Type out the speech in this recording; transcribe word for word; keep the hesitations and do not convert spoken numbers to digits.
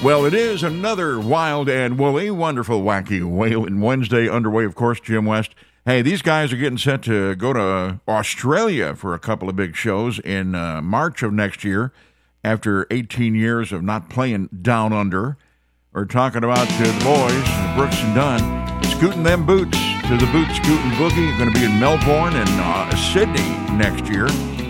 Well, it is another wild and woolly, wonderful, wacky Whalen Wednesday underway, of course, Jim West. Hey, these guys are getting set to go to Australia for a couple of big shows in uh, March of next year after eighteen years of not playing down under. We're talking about uh, the boys, Brooks and Dunn, scooting them boots to the Boot Scootin' Boogie. Going to be in Melbourne and uh, Sydney next year.